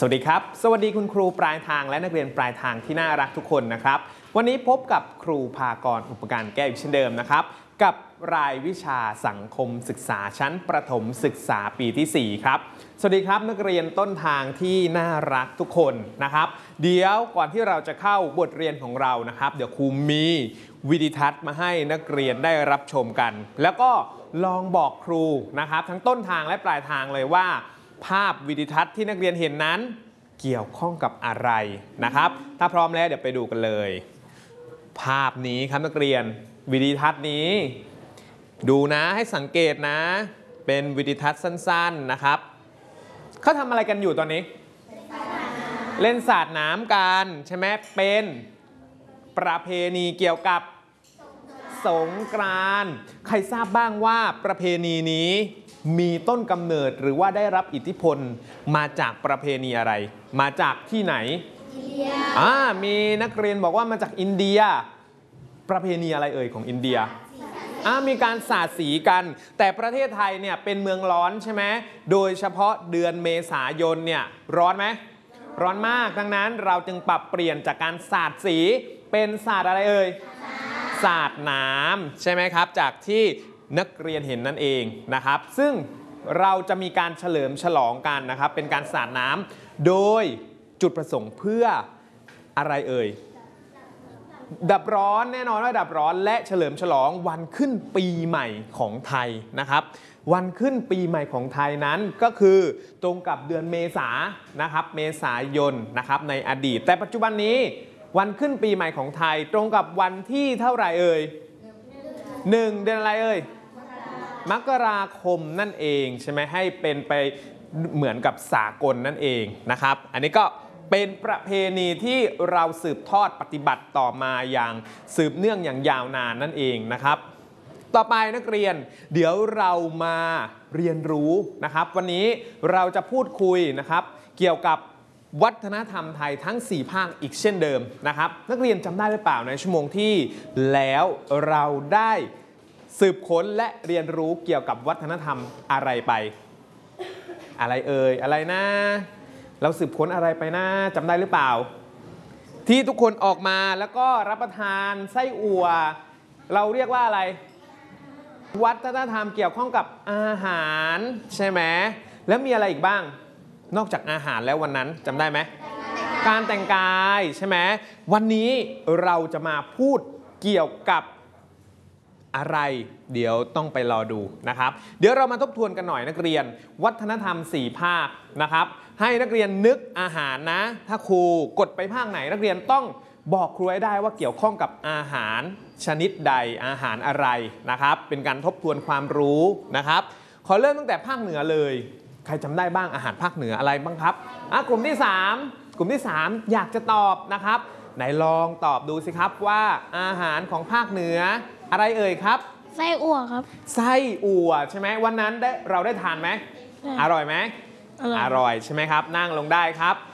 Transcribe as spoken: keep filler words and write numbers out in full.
วัสดีครับสวัสดีคุณครูปลายทางและนักเรียนปลายทางที่น่ารักทุกคนนะครับวันนี้พบกับครูภากรอุปการแก้วอีกเช่นเดิมนะครับกับรายวิชาสังคมศึกษาชั้นประถมศึกษาปีที่สี่ครับสวัสดีครับนักเรียนต้นทางที่น่ารักทุกคนนะครับเดี๋ยวก่อนที่เราจะเข้าบทเรียนของเรานะครับเดี๋ยวครูมีวิดีทัศน์มาให้นักเรียนได้รับชมกันแล้วก็ลองบอกครูนะครับทั้งต้นทางและปลายทางเลยว่าภาพวิดีทัศน์ที่นักเรียนเห็นนั้นเกี่ยวข้องกับอะไรนะครับถ้าพร้อมแล้วเดี๋ยวไปดูกันเลยภาพนี้ครับนักเรียนวิดีทัศน์นี้ดูนะให้สังเกตนะเป็นวิดีทัศน์สั้นๆนะครับเขาทำอะไรกันอยู่ตอนนี้เล่นสาดน้ำกันใช่ไหมเป็นประเพณีเกี่ยวกับสงกรานต์ใครทราบบ้างว่าประเพณีนี้มีต้นกำเนิดหรือว่าได้รับอิทธิพลมาจากประเพณีอะไรมาจากที่ไหนอินเดียอ่ามีนักเรียนบอกว่ามาจากอินเดียประเพณีอะไรเอ่ยของอินเดียอ่ามีการสาดสีกันแต่ประเทศไทยเนี่ยเป็นเมืองร้อนใช่ไหมโดยเฉพาะเดือนเมษายนเนี่ยร้อนไหมร้อนมากดังนั้นเราจึงปรับเปลี่ยนจากการสาดสีเป็นสาดอะไรเอ่ยสาดน้ำใช่ไหมครับจากที่นักเรียนเห็นนั่นเองนะครับซึ่งเราจะมีการเฉลิมฉลองกันนะครับเป็นการสาดน้ำโดยจุดประสงค์เพื่ออะไรเอ่ยดับร้อนแน่นอนว่าดับร้อนและเฉลิมฉลองวันขึ้นปีใหม่ของไทยนะครับวันขึ้นปีใหม่ของไทยนั้นก็คือตรงกับเดือนเมษายนนะครับเมษายนนะครับในอดีตแต่ปัจจุบันนี้วันขึ้นปีใหม่ของไทยตรงกับวันที่เท่าไหร่เอ่ยหนึ่งเดือนอะไรเอ่ยมกราคมนั่นเองใช่ไหมให้เป็นไปเหมือนกับสากลนั่นเองนะครับอันนี้ก็เป็นประเพณีที่เราสืบทอดปฏิบัติต่อมาอย่างสืบเนื่องอย่างยาวนานนั่นเองนะครับต่อไปนักเรียนเดี๋ยวเรามาเรียนรู้นะครับวันนี้เราจะพูดคุยนะครับเกี่ยวกับวัฒนธรรมไทยทั้งสี่ภาคอีกเช่นเดิมนะครับนักเรียนจำได้หรือเปล่าในชั่วโมงที่แล้วเราได้สืบค้นและเรียนรู้เกี่ยวกับวัฒนธรรมอะไรไปอะไรเอ่ยอะไรนะเราสืบค้นอะไรไปนะจำได้หรือเปล่าที่ทุกคนออกมาแล้วก็รับประทานไส้อั่วเราเรียกว่าอะไรวัฒนธรรมเกี่ยวข้องกับอาหารใช่ไหมแล้วมีอะไรอีกบ้างนอกจากอาหารแล้ววันนั้นจำได้ไหมการแต่งกายใช่ไหมวันนี้เราจะมาพูดเกี่ยวกับอะไรเดี๋ยวต้องไปรอดูนะครับเดี๋ยวเรามาทบทวนกันหน่อยนักเรียนวัฒนธรรมสี่ภาคนะครับให้นักเรียนนึกอาหารนะถ้าครูกดไปภาคไหนนักเรียนต้องบอกครูให้ได้ว่าเกี่ยวข้องกับอาหารชนิดใดอาหารอะไรนะครับเป็นการทบทวนความรู้นะครับขอเริ่มตั้งแต่ภาคเหนือเลยใครจำได้บ้างอาหารภาคเหนืออะไรบ้างครับอ่ะกลุ่มที่สามกลุ่มที่สามอยากจะตอบนะครับไหนลองตอบดูสิครับว่าอาหารของภาคเหนืออะไรเอ่ยครับไส้อั่วครับไส้อั่วใช่ไหมวันนั้นได้เราได้ทานไหมอร่อยไหมอร่อยใช่ไหมครับนั่งลงได้ครับ